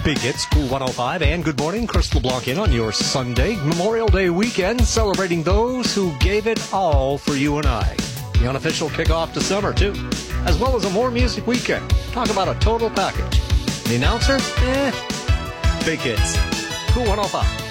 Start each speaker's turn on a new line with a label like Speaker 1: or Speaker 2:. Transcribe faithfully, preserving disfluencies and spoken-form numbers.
Speaker 1: Big Hits, Cool one oh five, and good morning, Chris LeBlanc in on your Sunday, Memorial Day weekend, celebrating those who gave it all for you and I. The unofficial kickoff to summer, too, as well as a more music weekend. Talk about a total package. The announcer? Eh. Big Hits, Cool one oh five.